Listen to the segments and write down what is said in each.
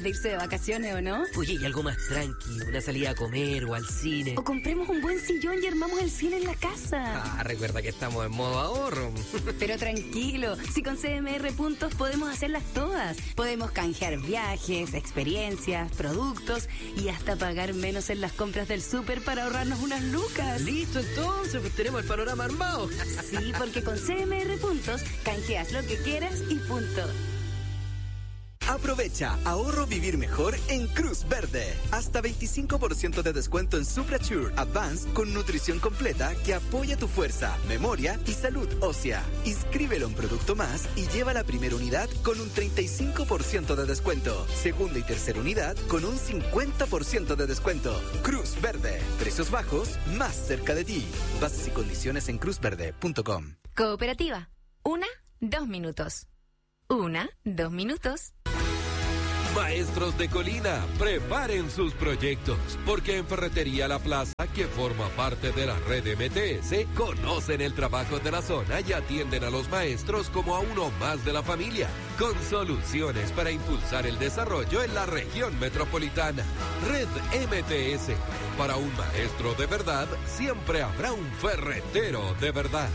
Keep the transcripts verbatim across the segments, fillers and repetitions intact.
de irse de vacaciones, ¿o no? Oye, y algo más tranqui, una salida a comer o al cine. O compremos un buen sillón y armamos el cine en la casa. Ah, recuerda que estamos en modo ahorro. Pero tranquilo, si con C M R Puntos podemos hacerlas todas. Podemos canjear viajes, experiencias, productos y hasta pagar menos en las compras del súper para ahorrarnos unas lucas. Listo, entonces, pues tenemos el panorama armado. Sí, porque con C M R Puntos canjeas lo que quieras y punto. Aprovecha ahorro vivir mejor en Cruz Verde. Hasta veinticinco por ciento de descuento en Suprasure Advance con nutrición completa que apoya tu fuerza, memoria y salud ósea. Inscríbelo en Producto Más y lleva la primera unidad con un treinta y cinco por ciento de descuento. Segunda y tercera unidad con un cincuenta por ciento de descuento. Cruz Verde. Precios bajos más cerca de ti. Bases y condiciones en cruz verde punto com. Cooperativa. Una, dos minutos. Una, dos minutos. Maestros de Colina, preparen sus proyectos, porque en Ferretería La Plaza, que forma parte de la red M T S, conocen el trabajo de la zona y atienden a los maestros como a uno más de la familia, con soluciones para impulsar el desarrollo en la región metropolitana. Red M T S, para un maestro de verdad, siempre habrá un ferretero de verdad.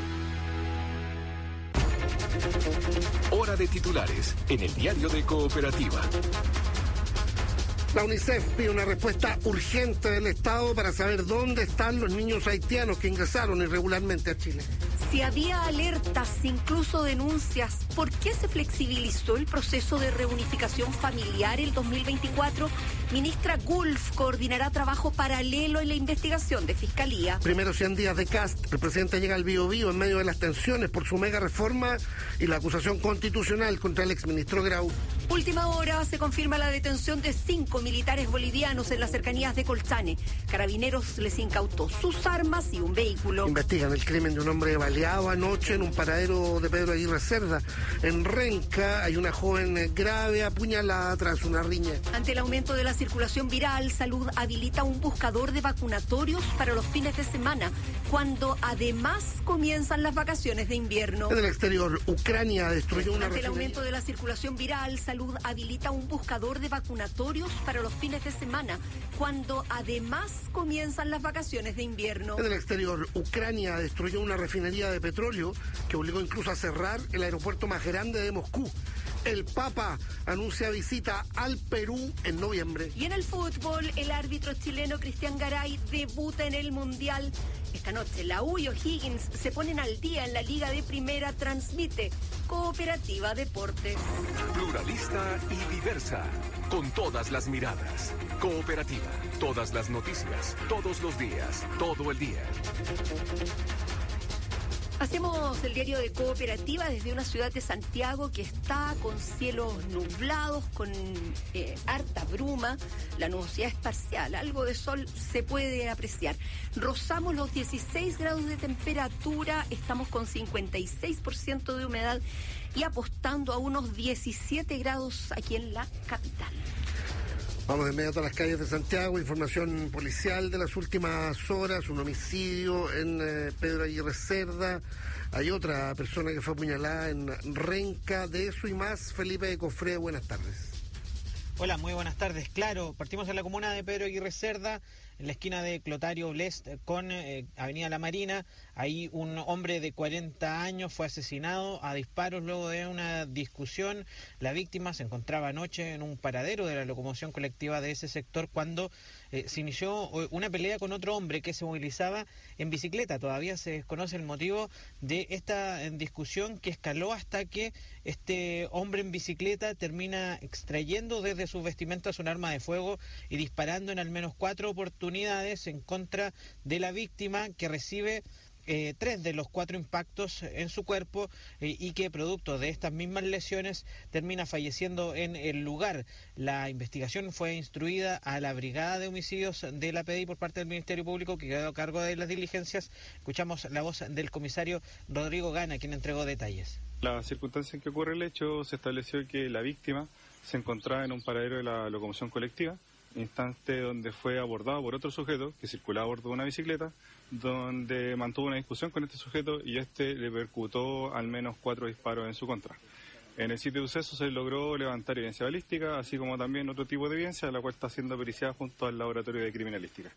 Hora de titulares en el diario de Cooperativa. La UNICEF pide una respuesta urgente del Estado para saber dónde están los niños haitianos que ingresaron irregularmente a Chile. Si había alertas, incluso denuncias, ¿por qué se flexibilizó el proceso de reunificación familiar el dos mil veinticuatro? Ministra Gulf coordinará trabajo paralelo en la investigación de Fiscalía. Primeros cien días de Cast, el presidente llega al Bío Bío en medio de las tensiones por su mega reforma y la acusación constitucional contra el exministro Grau. Última hora, se confirma la detención de cinco militares bolivianos en las cercanías de Colchane. Carabineros les incautó sus armas y un vehículo. Investigan el crimen de un hombre baleado anoche en un paradero de Pedro Aguirre Cerda. En Renca hay una joven grave apuñalada tras una riña. Ante el aumento de la circulación viral, Salud habilita un buscador de vacunatorios para los fines de semana, cuando además comienzan las vacaciones de invierno. En el exterior, Ucrania destruyó una Ante el refinería. aumento de la circulación viral, Salud habilita un buscador de vacunatorios para los fines de semana, cuando además comienzan las vacaciones de invierno. En el exterior, Ucrania destruyó una refinería de petróleo que obligó incluso a cerrar el aeropuerto más grande de Moscú. El Papa anuncia visita al Perú en noviembre. Y en el fútbol, el árbitro chileno Cristian Garay debuta en el Mundial. Esta noche, la U y O'Higgins se ponen al día en la Liga de Primera, transmite Cooperativa Deportes. Pluralista y diversa, con todas las miradas. Cooperativa, todas las noticias, todos los días, todo el día. Hacemos el diario de Cooperativa desde una ciudad de Santiago que está con cielos nublados, con eh, harta bruma. La nubosidad es parcial, algo de sol se puede apreciar. Rozamos los dieciséis grados de temperatura, estamos con cincuenta y seis por ciento de humedad y apostando a unos diecisiete grados aquí en la capital. Vamos de inmediato a las calles de Santiago, información policial de las últimas horas, un homicidio en eh, Pedro Aguirre Cerda, hay otra persona que fue apuñalada en Renca, de eso y más, Felipe de Cofré, buenas tardes. Hola, muy buenas tardes. Claro, partimos en la comuna de Pedro Aguirre Cerda, en la esquina de Clotario Blest con eh, Avenida La Marina. Ahí un hombre de cuarenta años fue asesinado a disparos luego de una discusión. La víctima se encontraba anoche en un paradero de la locomoción colectiva de ese sector cuando eh, se inició una pelea con otro hombre que se movilizaba en bicicleta. Todavía se desconoce el motivo de esta discusión que escaló hasta que este hombre en bicicleta termina extrayendo desde sus vestimentas un arma de fuego y disparando en al menos cuatro oportunidades en contra de la víctima, que recibe eh, tres de los cuatro impactos en su cuerpo eh, y que producto de estas mismas lesiones termina falleciendo en el lugar. La investigación fue instruida a la Brigada de Homicidios de la P D I por parte del Ministerio Público, que quedó a cargo de las diligencias. Escuchamos la voz del comisario Rodrigo Gana, quien entregó detalles. La circunstancia en que ocurre el hecho, se estableció que la víctima se encontraba en un paradero de la locomoción colectiva, instante donde fue abordado por otro sujeto que circulaba a bordo de una bicicleta, donde mantuvo una discusión con este sujeto y este le percutó al menos cuatro disparos en su contra. En el sitio de suceso se logró levantar evidencia balística, así como también otro tipo de evidencia, la cual está siendo periciada junto al laboratorio de criminalística.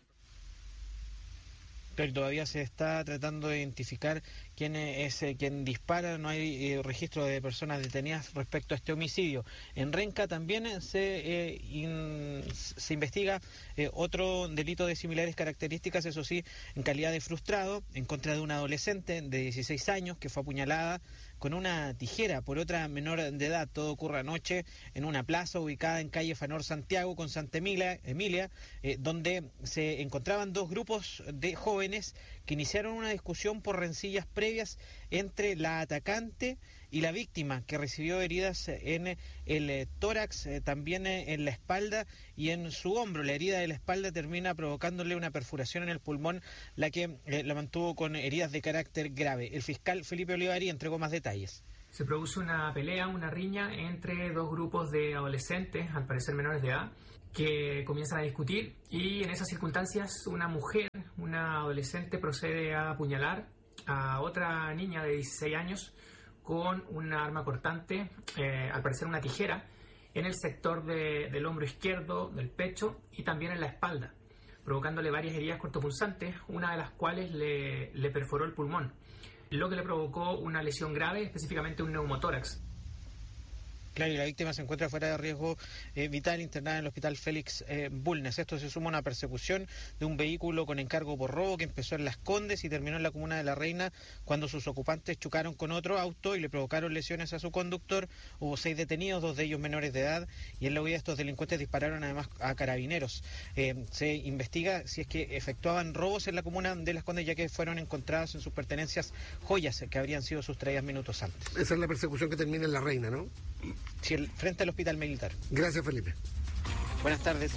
Pero todavía se está tratando de identificar quién es eh, quien dispara, no hay eh, registro de personas detenidas respecto a este homicidio. En Renca también se, eh, in, se investiga eh, otro delito de similares características, eso sí, en calidad de frustrado, en contra de una adolescente de dieciséis años que fue apuñalada con una tijera por otra menor de edad. Todo ocurre anoche en una plaza ubicada en calle Fanor Santiago con Santa Emilia, Emilia eh, donde se encontraban dos grupos de jóvenes que iniciaron una discusión por rencillas previas entre la atacante y la víctima, que recibió heridas en el tórax, eh, también en la espalda y en su hombro. La herida de la espalda termina provocándole una perforación en el pulmón, la que eh, la mantuvo con heridas de carácter grave. El fiscal Felipe Olivari entregó más detalles. Se produce una pelea, una riña entre dos grupos de adolescentes, al parecer menores de edad, que comienzan a discutir, y en esas circunstancias una mujer, una adolescente, procede a apuñalar a otra niña de dieciséis años con una arma cortante, eh, al parecer una tijera, en el sector de, del hombro izquierdo, del pecho y también en la espalda, provocándole varias heridas cortopunzantes, una de las cuales le, le perforó el pulmón, lo que le provocó una lesión grave, específicamente un neumotórax. Claro, y la víctima se encuentra fuera de riesgo eh, vital, internada en el hospital Félix eh, Bulnes. Esto se suma a una persecución de un vehículo con encargo por robo que empezó en Las Condes y terminó en la comuna de La Reina, cuando sus ocupantes chocaron con otro auto y le provocaron lesiones a su conductor. Hubo seis detenidos, dos de ellos menores de edad, y en la huida estos delincuentes dispararon además a carabineros. Eh, se investiga si es que efectuaban robos en la comuna de Las Condes, ya que fueron encontradas en sus pertenencias joyas que habrían sido sustraídas minutos antes. Esa es la persecución que termina en La Reina, ¿no? Sí, el, frente al hospital militar. Gracias, Felipe. Buenas tardes.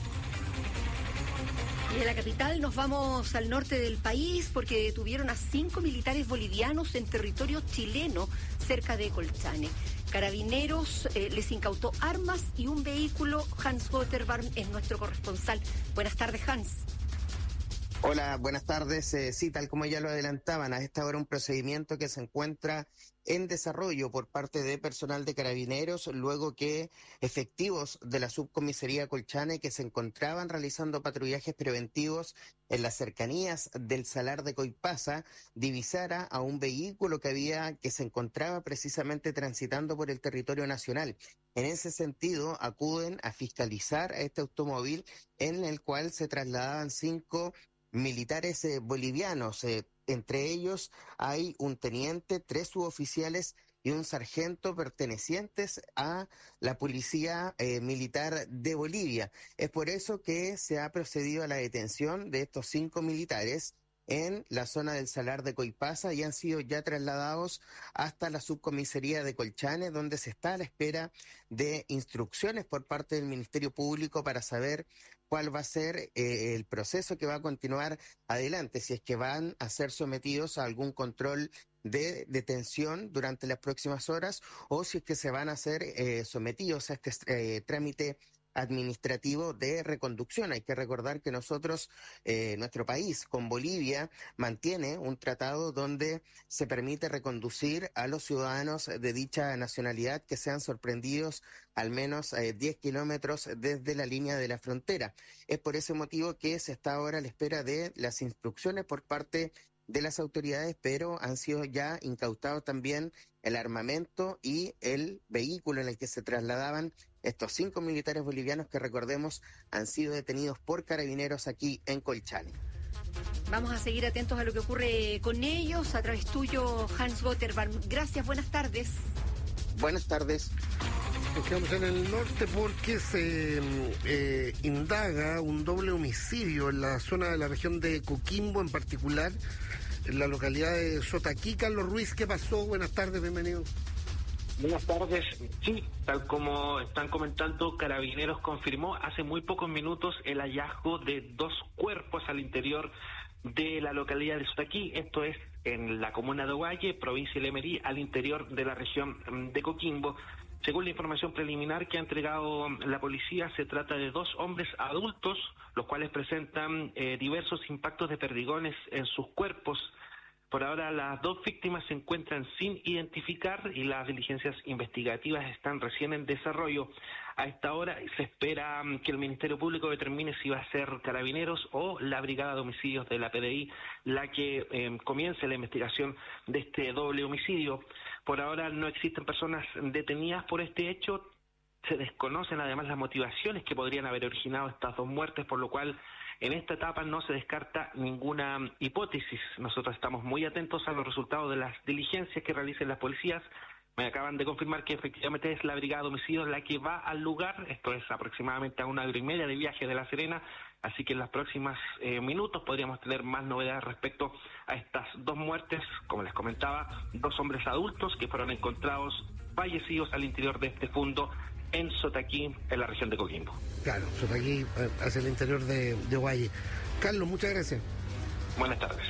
Y de la capital nos vamos al norte del país porque detuvieron a cinco militares bolivianos en territorio chileno cerca de Colchane. Carabineros eh, les incautó armas y un vehículo. Hans Gotterbarm es nuestro corresponsal. Buenas tardes, Hans. Hola, buenas tardes. Eh, sí, tal como ya lo adelantaban, a esta hora un procedimiento que se encuentra en desarrollo por parte de personal de Carabineros, luego que efectivos de la subcomisaría Colchane, que se encontraban realizando patrullajes preventivos en las cercanías del Salar de Coipasa, divisara a un vehículo que había que se encontraba precisamente transitando por el territorio nacional. En ese sentido, acuden a fiscalizar a este automóvil en el cual se trasladaban cinco militares eh, bolivianos. Eh, entre ellos hay un teniente, tres suboficiales y un sargento pertenecientes a la Policía eh, Militar de Bolivia. Es por eso que se ha procedido a la detención de estos cinco militares en la zona del Salar de Coipasa y han sido ya trasladados hasta la subcomisaría de Colchane, donde se está a la espera de instrucciones por parte del Ministerio Público para saber cuál va a ser eh, el proceso que va a continuar adelante, si es que van a ser sometidos a algún control de detención durante las próximas horas o si es que se van a ser eh, sometidos a este eh, trámite administrativo de reconducción. Hay que recordar que nosotros, eh, nuestro país, con Bolivia, mantiene un tratado donde se permite reconducir a los ciudadanos de dicha nacionalidad que sean sorprendidos al menos eh, diez kilómetros desde la línea de la frontera. Es por ese motivo que se está ahora a la espera de las instrucciones por parte de las autoridades, pero han sido ya incautados también el armamento y el vehículo en el que se trasladaban estos cinco militares bolivianos que, recordemos, han sido detenidos por Carabineros aquí en Colchane. Vamos a seguir atentos a lo que ocurre con ellos a través tuyo, Hans Gotterbarm. Gracias, buenas tardes. Buenas tardes. Nos quedamos en el norte porque se eh, indaga un doble homicidio en la zona de la región de Coquimbo, en particular en la localidad de Sotaquí. Carlos Ruiz, ¿qué pasó? Buenas tardes, bienvenido. Buenas tardes. Sí, tal como están comentando, Carabineros confirmó hace muy pocos minutos el hallazgo de dos cuerpos al interior de la localidad de Sotaquí. Esto es en la comuna de Ovalle, provincia de Lemerí, al interior de la región de Coquimbo. Según la información preliminar que ha entregado la policía, se trata de dos hombres adultos, los cuales presentan eh, diversos impactos de perdigones en sus cuerpos. Por ahora las dos víctimas se encuentran sin identificar y las diligencias investigativas están recién en desarrollo. A esta hora se espera que el Ministerio Público determine si va a ser Carabineros o la Brigada de Homicidios de la P D I la que eh, comience la investigación de este doble homicidio. Por ahora no existen personas detenidas por este hecho. Se desconocen además las motivaciones que podrían haber originado estas dos muertes, por lo cual en esta etapa no se descarta ninguna hipótesis. Nosotros estamos muy atentos a los resultados de las diligencias que realicen las policías. Me acaban de confirmar que efectivamente es la Brigada de Homicidios la que va al lugar. Esto es aproximadamente a una hora y media de viaje de La Serena, así que en los próximos eh, minutos podríamos tener más novedades respecto a estas dos muertes. Como les comentaba, dos hombres adultos que fueron encontrados fallecidos al interior de este fundo en Sotaquí, en la región de Coquimbo. Claro, Sotaquí, eh, hacia el interior de, de Ovalle. Carlos, muchas gracias. Buenas tardes.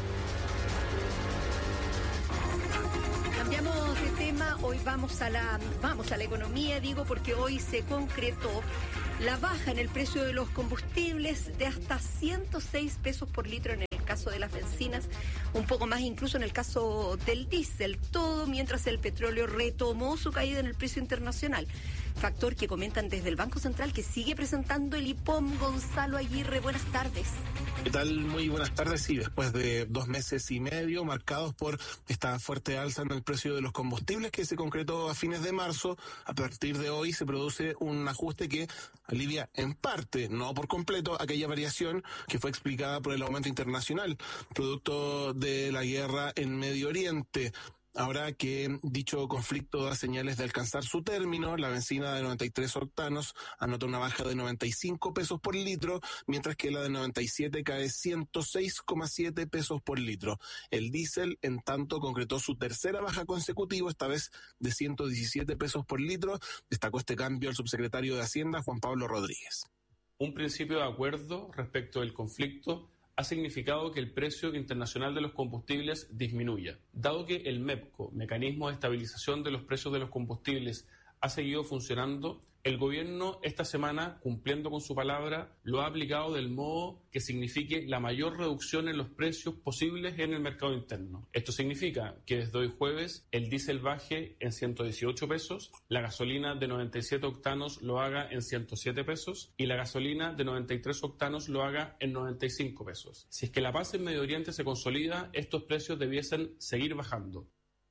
Cambiamos de tema, hoy vamos a la vamos a la economía, digo, porque hoy se concretó la baja en el precio de los combustibles de hasta ciento seis pesos por litro en el caso de las bencinas, un poco más incluso en el caso del diésel, todo mientras el petróleo retomó su caída en el precio internacional. Factor que comentan desde el Banco Central que sigue presentando el I P O M. Gonzalo Aguirre, buenas tardes. ¿Qué tal? Muy buenas tardes. Sí, después de dos meses y medio marcados por esta fuerte alza en el precio de los combustibles que se concretó a fines de marzo, a partir de hoy se produce un ajuste que alivia en parte, no por completo, aquella variación que fue explicada por el aumento internacional, producto de la guerra en Medio Oriente. Ahora que dicho conflicto da señales de alcanzar su término, la benzina de noventa y tres octanos anota una baja de noventa y cinco pesos por litro, mientras que la de noventa y siete cae ciento seis coma siete pesos por litro. El diésel, en tanto, concretó su tercera baja consecutiva, esta vez de ciento diecisiete pesos por litro. Destacó este cambio el subsecretario de Hacienda, Juan Pablo Rodríguez. Un principio de acuerdo respecto del conflicto ha significado que el precio internacional de los combustibles disminuya. Dado que el MEPCO, Mecanismo de Estabilización de los Precios de los Combustibles, ha seguido funcionando, el gobierno esta semana, cumpliendo con su palabra, lo ha aplicado del modo que signifique la mayor reducción en los precios posibles en el mercado interno. Esto significa que desde hoy jueves el diésel baje en ciento dieciocho pesos, la gasolina de noventa y siete octanos lo haga en ciento siete pesos y la gasolina de noventa y tres octanos lo haga en noventa y cinco pesos. Si es que la paz en Medio Oriente se consolida, estos precios debiesen seguir bajando.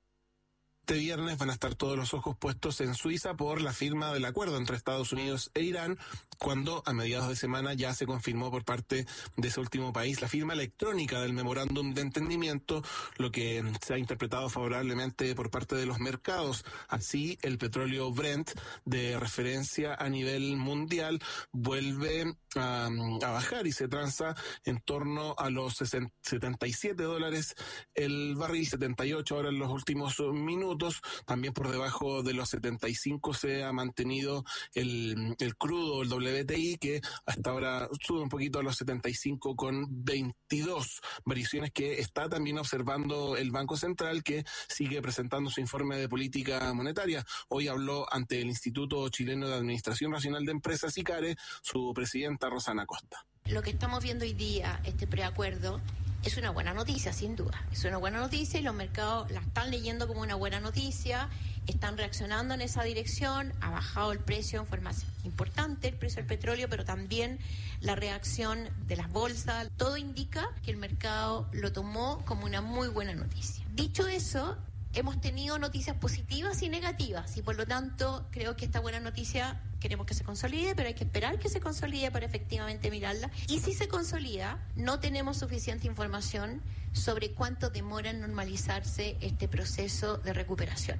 Este viernes van a estar todos los ojos puestos en Suiza por la firma del acuerdo entre Estados Unidos e Irán, cuando a mediados de semana ya se confirmó por parte de ese último país la firma electrónica del memorándum de entendimiento, lo que se ha interpretado favorablemente por parte de los mercados. Así, el petróleo Brent, de referencia a nivel mundial, vuelve a, a bajar y se transa en torno a los setenta y siete dólares el barril, setenta y ocho ahora en los últimos minutos. También por debajo de los setenta y cinco se ha mantenido el, el crudo, el W T I, que hasta ahora sube un poquito a los setenta y cinco con veintidós, variaciones que está también observando el Banco Central, que sigue presentando su informe de política monetaria. Hoy habló ante el Instituto Chileno de Administración Racional de Empresas, ICARE, su presidenta Rosana Costa. Lo que estamos viendo hoy día, este preacuerdo, es una buena noticia, sin duda. Es una buena noticia y los mercados la están leyendo como una buena noticia, están reaccionando en esa dirección, ha bajado el precio en forma importante, el precio del petróleo, pero también la reacción de las bolsas. Todo indica que el mercado lo tomó como una muy buena noticia. Dicho eso, hemos tenido noticias positivas y negativas y por lo tanto creo que esta buena noticia queremos que se consolide, pero hay que esperar que se consolide para efectivamente mirarla. Y si se consolida, no tenemos suficiente información sobre cuánto demora en normalizarse este proceso de recuperación.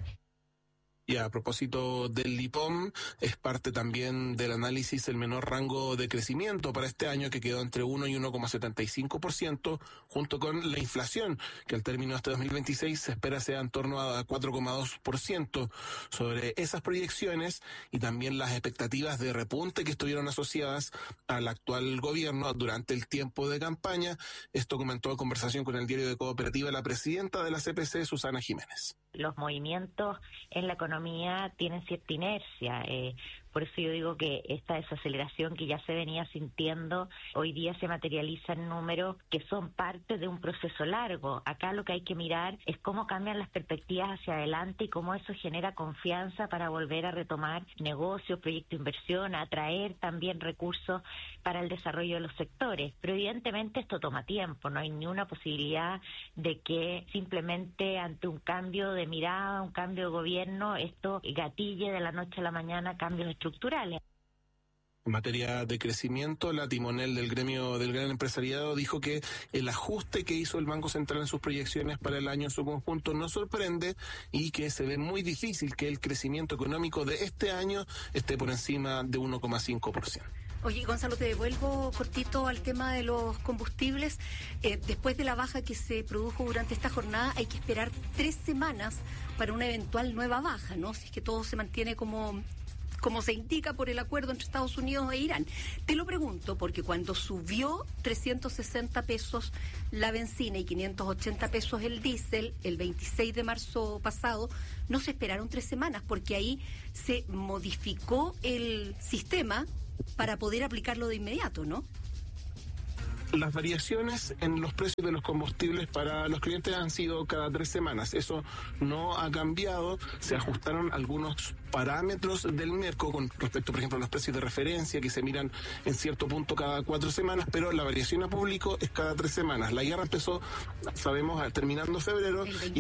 Y a propósito del I P O M, es parte también del análisis el menor rango de crecimiento para este año, que quedó entre uno y uno coma setenta y cinco por ciento, junto con la inflación, que al término de este dos mil veintiséis se espera sea en torno a cuatro coma dos por ciento. Sobre esas proyecciones y también las expectativas de repunte que estuvieron asociadas al actual gobierno durante el tiempo de campaña, esto comentó en conversación con el diario de Cooperativa la presidenta de la C P C, Susana Jiménez. Los movimientos en la economía tienen cierta inercia. Eh, Por eso yo digo que esta desaceleración que ya se venía sintiendo, hoy día se materializa en números que son parte de un proceso largo. Acá lo que hay que mirar es cómo cambian las perspectivas hacia adelante y cómo eso genera confianza para volver a retomar negocios, proyectos de inversión, atraer también recursos para el desarrollo de los sectores. Pero evidentemente esto toma tiempo, no hay ni una posibilidad de que simplemente ante un cambio de mirada, un cambio de gobierno, esto gatille de la noche a la mañana cambios estructurales. En materia de crecimiento, la timonel del gremio del gran empresariado dijo que el ajuste que hizo el Banco Central en sus proyecciones para el año en su conjunto no sorprende y que se ve muy difícil que el crecimiento económico de este año esté por encima de uno coma cinco por ciento. Oye, Gonzalo, te devuelvo cortito al tema de los combustibles. Eh, después de la baja que se produjo durante esta jornada, hay que esperar tres semanas para una eventual nueva baja, ¿no? Si es que todo se mantiene como... como se indica por el acuerdo entre Estados Unidos e Irán. Te lo pregunto porque cuando subió trescientos sesenta pesos la benzina y quinientos ochenta pesos el diésel el veintiséis de marzo pasado, no se esperaron tres semanas porque ahí se modificó el sistema para poder aplicarlo de inmediato, ¿no? Las variaciones en los precios de los combustibles para los clientes han sido cada tres semanas. Eso no ha cambiado. Se ajustaron algunos parámetros del mercado con respecto, por ejemplo, a los precios de referencia que se miran en cierto punto cada cuatro semanas, pero la variación a público es cada tres semanas. La guerra empezó, sabemos, terminando febrero. Y